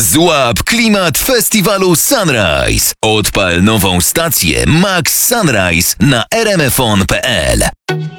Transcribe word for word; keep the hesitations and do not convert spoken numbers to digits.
Złap klimat festiwalu Sunrise. Odpal nową stację Max Sunrise na r m f on kropka p l.